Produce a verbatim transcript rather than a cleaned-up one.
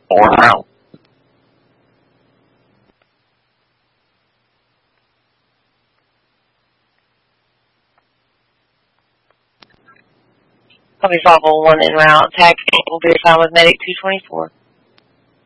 Or now. Copy five oh one en route. Tag will be assigned with Medic two twenty-four.